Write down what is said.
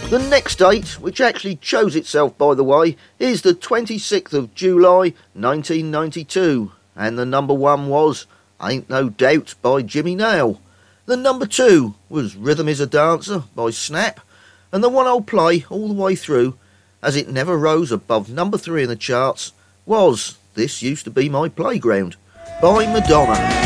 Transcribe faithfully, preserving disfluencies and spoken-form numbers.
The next date, which actually chose itself by the way, is the twenty-sixth of July nineteen ninety-two, and the number one was Ain't No Doubt by Jimmy Nail. The number two was Rhythm Is a Dancer by Snap, and the one I'll play all the way through, as it never rose above number three in the charts, was This Used to Be My Playground by Madonna.